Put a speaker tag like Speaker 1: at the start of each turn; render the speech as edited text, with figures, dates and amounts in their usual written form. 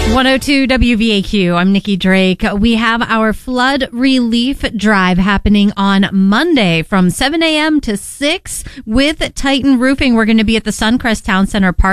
Speaker 1: 102 WVAQ. I'm Nikki Drake. We have our flood relief drive happening on Monday from 7 a.m. to 6 with Titan Roofing. We're going to be at the Suncrest Town Center Park.